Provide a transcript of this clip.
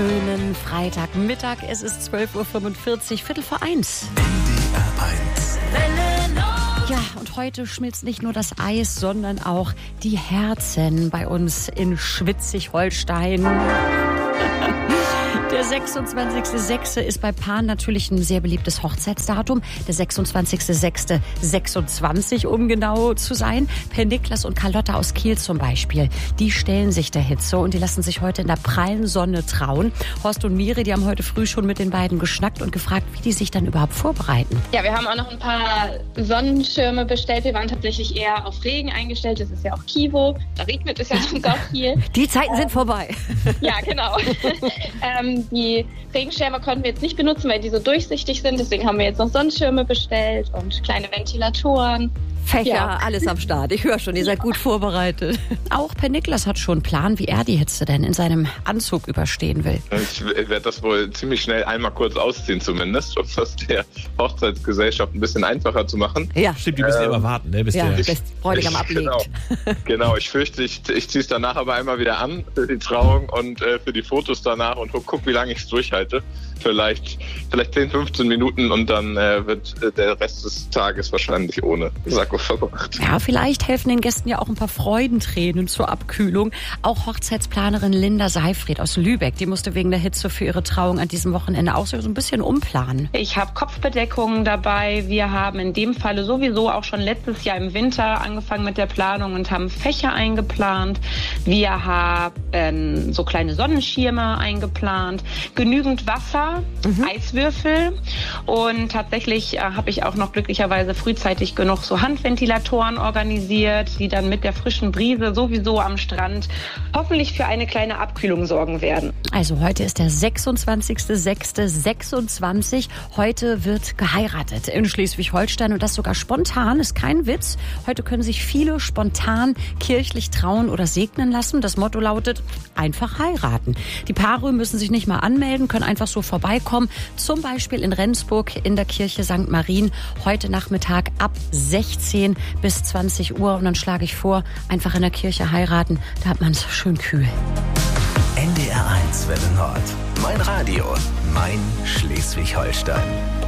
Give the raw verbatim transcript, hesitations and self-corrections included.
Schönen Freitagmittag. Es ist zwölf Uhr fünfundvierzig, Viertel vor eins. N D R eins. Ja, und heute schmilzt nicht nur das Eis, sondern auch die Herzen bei uns in Schwitzig-Holstein. Der sechsundzwanzigster sechste ist bei Paaren natürlich ein sehr beliebtes Hochzeitsdatum. Der sechsundzwanzigster sechste sechsundzwanzig, um genau zu sein. Per Niklas und Carlotta aus Kiel zum Beispiel. Die stellen sich der Hitze und die lassen sich heute in der prallen Sonne trauen. Horst und Miri, die haben heute früh schon mit den beiden geschnackt und gefragt, wie die sich dann überhaupt vorbereiten. Ja, wir haben auch noch ein paar Sonnenschirme bestellt. Wir waren tatsächlich eher auf Regen eingestellt. Das ist ja auch Kivo. Da regnet es ja schon ganz viel. Die Zeiten ähm, sind vorbei. Ja, genau. ähm, Die Regenschirme konnten wir jetzt nicht benutzen, weil die so durchsichtig sind. Deswegen haben wir jetzt noch Sonnenschirme bestellt und kleine Ventilatoren. Fächer, Ja. alles am Start. Ich höre schon, ihr seid gut vorbereitet. Auch Per Niklas hat schon einen Plan, wie er die Hitze denn in seinem Anzug überstehen will. Ich werde das wohl ziemlich schnell einmal kurz ausziehen zumindest, um das der Hochzeitsgesellschaft ein bisschen einfacher zu machen. Ja, Stimmt, die müssen ähm, immer warten, ne, bis ja, der... bis Bräutigam ablegt. Genau, genau, ich fürchte, ich, ich ziehe es danach aber einmal wieder an für die Trauung und äh, für die Fotos danach und guck, wie lange ich es durchhalte. Vielleicht, vielleicht zehn, fünfzehn Minuten und dann äh, wird äh, der Rest des Tages wahrscheinlich ohne Sakko verbracht. Ja, vielleicht helfen den Gästen ja auch ein paar Freudentränen zur Abkühlung. Auch Hochzeitsplanerin Linda Seifried aus Lübeck, die musste wegen der Hitze für ihre Trauung an diesem Wochenende auch so ein bisschen umplanen. Ich habe Kopfbedeckungen dabei. Wir haben in dem Falle sowieso auch schon letztes Jahr im Winter angefangen mit der Planung und haben Fächer eingeplant. Wir haben so kleine Sonnenschirme eingeplant, genügend Wasser, mhm. Eiswürfel und tatsächlich äh, habe ich auch noch glücklicherweise frühzeitig genug so Handventilatoren organisiert, die dann mit der frischen Brise sowieso am Strand hoffentlich für eine kleine Abkühlung sorgen werden. Also heute ist der sechsundzwanzigster sechste sechsundzwanzig. Heute wird geheiratet in Schleswig-Holstein und das sogar spontan, ist kein Witz. Heute können sich viele spontan kirchlich trauen oder segnen lassen. Das Motto lautet, einfach heiraten. Die Paare müssen sich nicht mal anmelden, können einfach so vorbeikommen. Zum Beispiel in Rendsburg in der Kirche Sankt Marien heute Nachmittag ab sechzehn bis zwanzig Uhr. Und dann schlage ich vor, einfach in der Kirche heiraten. Da hat man es schön kühl. N D R eins Welle Nord. Mein Radio. Mein Schleswig-Holstein.